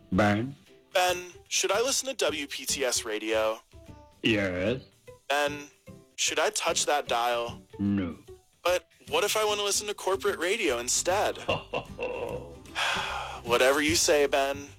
Ben? Ben, should I listen to WPTS radio? Yes. Ben, should I touch that dial? No. But what if I want to listen to corporate radio instead? Whatever you say, Ben.